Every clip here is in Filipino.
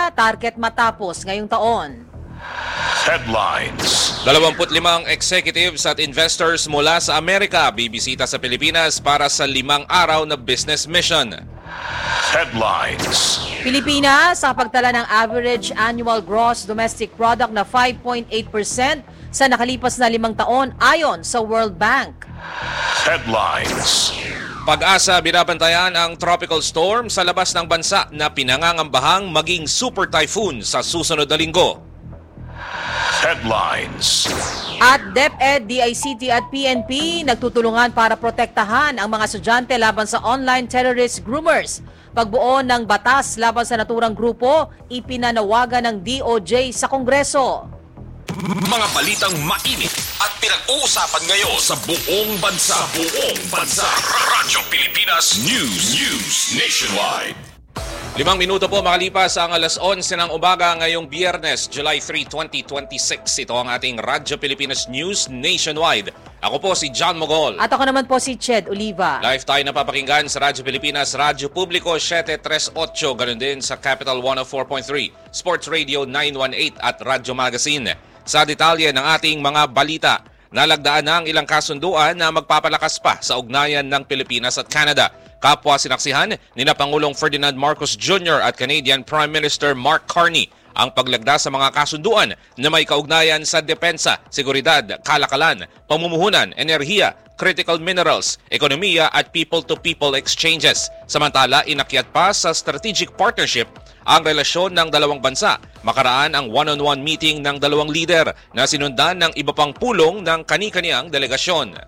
target matapos ngayong taon. Headlines. 25 executives at investors mula sa Amerika bibisita sa Pilipinas para sa 5 araw na business mission. Headlines. Pilipinas sa pagtala ng average annual gross domestic product na 5.8% sa nakalipas na 5 taon ayon sa World Bank. Headlines. Pag-asa binabantayan ang tropical storm sa labas ng bansa na pinangangambahang maging super typhoon sa susunod na linggo. Headlines. At DepEd, DICT at PNP nagtutulungan para protektahan ang mga estudyante laban sa online terrorist groomers. Pagbuo ng batas laban sa naturang grupo, ipinanawagan ng DOJ sa Kongreso. Mga balitang mainit at pinag-uusapan ngayon sa buong bansa. Radyo Pilipinas News Nationwide. 5 minuto po makalipas ang alas 11 ng umaga ngayong Biyernes, July 3, 2026. Ito ang ating Radyo Pilipinas News Nationwide. Ako po si John Mogol. At ako naman po si Ched Oliva. Live tayo napapakinggan sa Radyo Pilipinas, Radyo Publiko 738, ganun din sa Capital 104.3, Sports Radio 918 at Radyo Magazine. Sa detalye ng ating mga balita, nalagdaan na ang ilang kasunduan na magpapalakas pa sa ugnayan ng Pilipinas at Canada. Kapwa sinaksihan ni Pangulong Ferdinand Marcos Jr. at Canadian Prime Minister Mark Carney ang paglagda sa mga kasunduan na may kaugnayan sa depensa, seguridad, kalakalan, pamumuhunan, enerhiya, critical minerals, ekonomiya at people-to-people exchanges. Samantala, inakyat pa sa strategic partnership ang relasyon ng dalawang bansa. Makaraan ang one-on-one meeting ng dalawang leader na sinundan ng iba pang pulong ng kani-kaniyang delegasyon.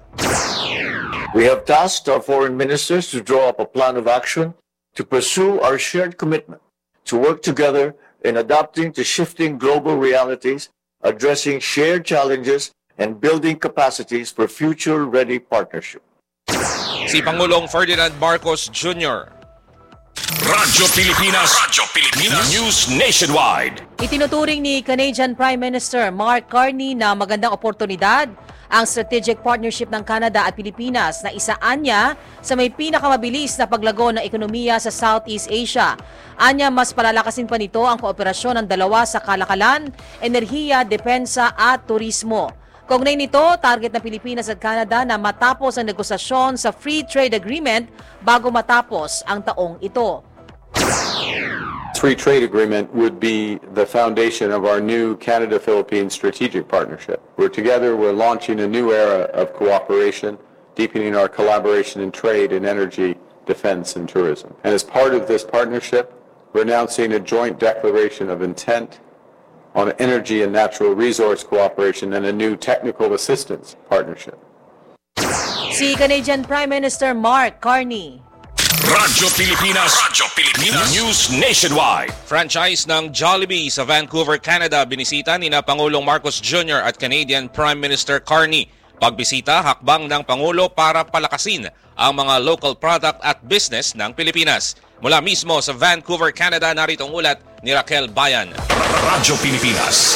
We have tasked our foreign ministers to draw up a plan of action to pursue our shared commitment to work together in adapting to shifting global realities, addressing shared challenges, and building capacities for future-ready partnership. Si Pangulong Ferdinand Marcos Jr. Radyo Pilipinas News Nationwide. Itinuturing ni Canadian Prime Minister Mark Carney na magandang oportunidad ang strategic partnership ng Canada at Pilipinas na isaan niya sa may pinakamabilis na paglago ng ekonomiya sa Southeast Asia. Anya, mas palalakasin pa nito ang kooperasyon ng dalawa sa kalakalan, enerhiya, depensa at turismo. Kaugnay nito, target ng Pilipinas at Canada na matapos ang negosasyon sa Free Trade Agreement bago matapos ang taong ito. Free trade agreement would be the foundation of our new Canada-Philippines strategic partnership. We're launching a new era of cooperation, deepening our collaboration in trade and energy, defense, and tourism. And as part of this partnership, we're announcing a joint declaration of intent on energy and natural resource cooperation and a new technical assistance partnership. Si Canadian Prime Minister Mark Carney. Radyo Pilipinas News Nationwide. Franchise ng Jollibee sa Vancouver, Canada, binisita ni Pangulong Marcos Jr. at Canadian Prime Minister Carney. Pagbisita, hakbang ng Pangulo para palakasin ang mga local product at business ng Pilipinas. Mula mismo sa Vancouver, Canada, narito ang ulat ni Raquel Bayan. Radyo Pilipinas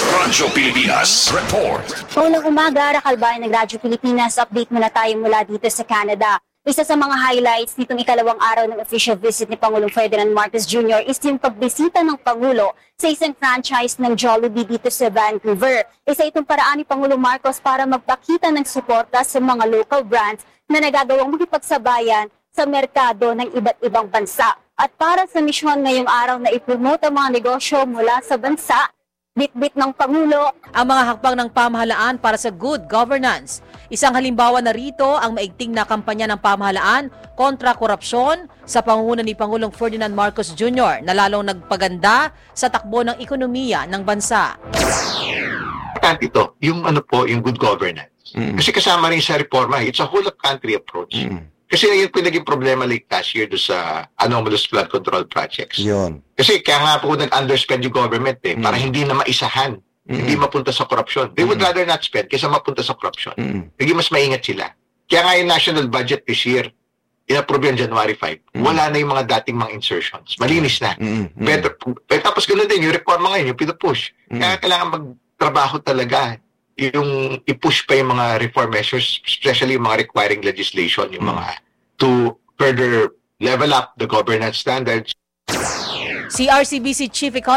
Report. Unang umaga, Raquel Bayan ng Radyo Pilipinas. Update muna tayo mula dito sa Canada. Isa sa mga highlights nitong ikalawang araw ng official visit ni Pangulong Ferdinand Marcos Jr. is yung pagbisita ng Pangulo sa isang franchise ng Jollibee dito sa Vancouver. Isa itong paraan ni Pangulong Marcos para magpakita ng suporta sa mga local brands na nagagawang makipagsabayan sa merkado ng iba't ibang bansa. At para sa misyon ngayong araw na ipromote ang mga negosyo mula sa bansa, bitbit ng Pangulo ang mga hakbang ng pamahalaan para sa good governance. Isang halimbawa na rito ang maigting na kampanya ng pamahalaan kontra korupsyon sa pangunguna ni Pangulong Ferdinand Marcos Jr. na lalong nagpaganda sa takbo ng ekonomiya ng bansa. Ito, yung good governance. Kasi kasama rin sa reforma, it's a whole of country approach. Kasi yung pinaging problema like last year do sa anomalous flood control projects. Yun. Kasi kaya nga po nag-underspend yung government para hindi na maisahan. Hindi mapunta sa korupsyon. They would rather not spend kaysa mapunta sa korupsyon. Naging mas maingat sila. Kaya nga yung national budget this year, in-approve yan January 5. Wala na yung mga dating mga insertions. Malinis na. Pero tapos ganoon din, yung reforma ngayon, yung pinupush. Kaya kailangan magtrabaho talaga yung i-push pa yung mga reform measures, especially yung mga requiring legislation, yung mga to further level up the governance standards. Si RCBC Chief Economist